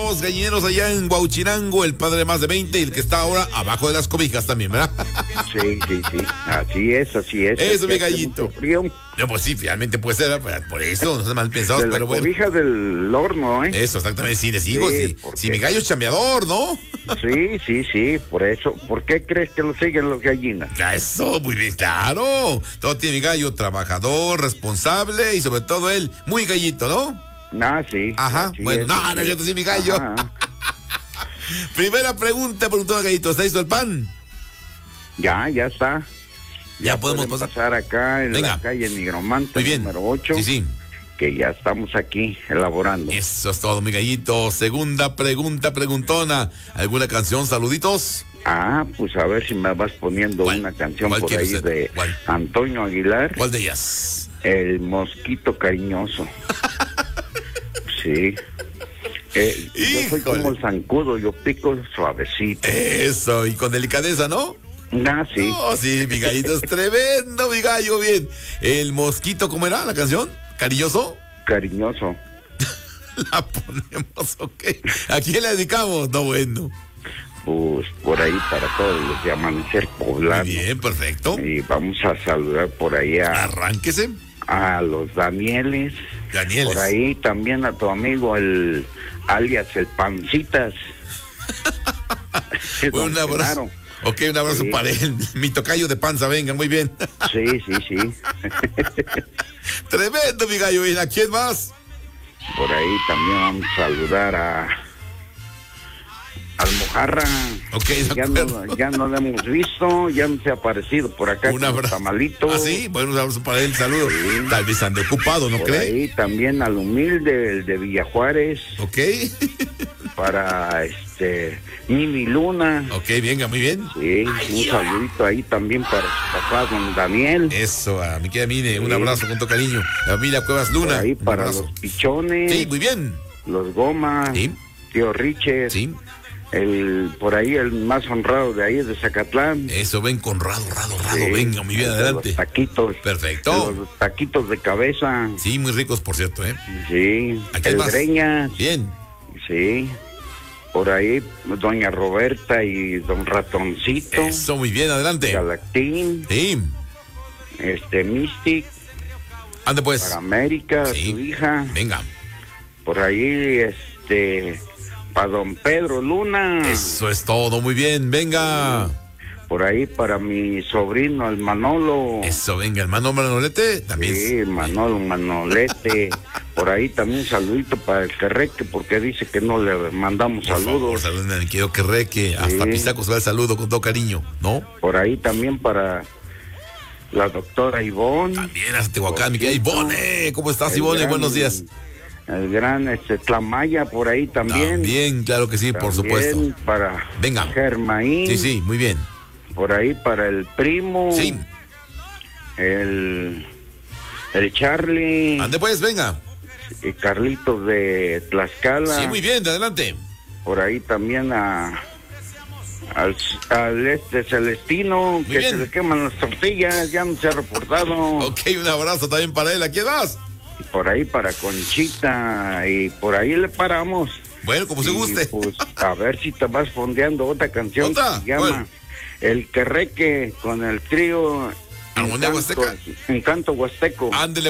los gallineros allá en Huauchinango, el padre de más de 20 y el que está ahora abajo de las cobijas también, ¿verdad? Sí. Así es. Eso, mi Hace gallito. mucho frío. No, pues sí, finalmente puede ser, por eso, no se mal pensados, De pero la bueno. cobija del horno, ¿eh? Eso, exactamente, sí, les digo, Sí, sí. porque- Si mi gallo es chambeador, ¿no? Sí, por eso. ¿Por qué crees que lo siguen los gallinas? Ya, eso, muy bien, claro. Todo tiene mi gallo, trabajador, responsable y sobre todo él, muy gallito, ¿no? Sí. Ajá, así bueno, es. no, yo sí, mi gallo. Ajá. Primera pregunta, preguntó el gallito, ¿está listo el pan? Ya está. Ya podemos pueden pasar. acá en Venga. la calle Nigromante, Muy bien. número 8. Sí. Que ya estamos aquí elaborando. Eso es todo, mi gallito. Segunda pregunta, preguntona. ¿Alguna canción, saluditos? Pues a ver si me vas poniendo ¿Cuál? una canción ¿Cuál por quiere ahí usted? de ¿Cuál? Antonio Aguilar, ¿Cuál de ellas? El Mosquito Cariñoso. Sí. Yo soy como el zancudo, yo pico suavecito. Eso, y con delicadeza, ¿no? Sí. Oh, sí, mi gallito es tremendo, mi gallo, bien. El mosquito, ¿cómo era la canción? ¿Cariñoso? Cariñoso. La ponemos, ok. ¿A quién la dedicamos? No, bueno. Pues por ahí para todos los de Amanecer Poblano. Muy bien, perfecto. Y vamos a saludar por ahí Arránquese. a los Danieles. Danieles. Por ahí también a tu amigo el alias el Pancitas. Un abrazo. Ok, un abrazo Sí. para él. Mi tocayo de panza, venga, muy bien. Sí. Tremendo, mi gallo. ¿Y a quién más? Por ahí también vamos a saludar al Mojarra. Ok, de acuerdo. Ya no lo hemos visto, ya no se ha aparecido por acá Un con los abrazo. tamalitos. ¿Ah, sí? Bueno, un abrazo para él, saludos. Sí. Tal vez ande ocupado, ¿no Por cree? ahí también al humilde, el de Villajuárez, Ok. para Mimi Luna. Ok, venga, muy bien. Sí, un saludito ahí también para su papá, don Daniel. Eso, a mi querida Mine, un Sí. abrazo con todo cariño. La familia Cuevas Luna. Por ahí un para abrazo. los Pichones, Sí, muy bien. los Gomas, Sí. tío Riches, Sí. por ahí el más honrado de ahí de Zacatlán. Eso, ven con rado. Sí, Venga, mi vida, de adelante. Los taquitos. Perfecto. Los taquitos de cabeza. Sí, muy ricos, por cierto, ¿eh? Sí. ¿A quién El más? Greñas. Bien. Sí. Por ahí, doña Roberta y don Ratoncito. Eso, muy bien, adelante. Galactín. Sí. Mystic. Ande pues. Para América, Sí. su hija. Venga. Por ahí, para don Pedro Luna. Eso es todo, muy bien. Venga. Por ahí para mi sobrino, el Manolo. Eso, venga, hermano Manolete. También. Sí, Manolete. Por ahí también saludito para el Carreque, porque dice que no le mandamos Por favor, saludos. saluden al quiero que reque. Hasta Sí. Pisaco se va el saludo con todo cariño, ¿no? Por ahí también para la doctora Ivonne. También hasta Tehuacán, mi Por querida cierto. Ivone. ¿Cómo estás, El Ivone? gran- Buenos días. El gran Tlamaya por ahí también. También, claro que sí, por También supuesto. para Venga. Germaín. Sí, muy bien. Por ahí para el primo. Sí. El Charlie. Ande pues, venga. Y Carlitos de Tlaxcala. Sí, muy bien, adelante. Por ahí también al Celestino, que bien. se le queman las tortillas, ya no se ha reportado. Ok, un abrazo también para él. ¿A quién más? Y por ahí para Conchita, y por ahí le paramos. Bueno, como se Y, guste. pues, a ver si te vas fondeando otra canción. ¿Otra? Que se llama ¿Cuál? El Querreque con el trío Armonía Huasteca. Encanto Huasteco. Ándele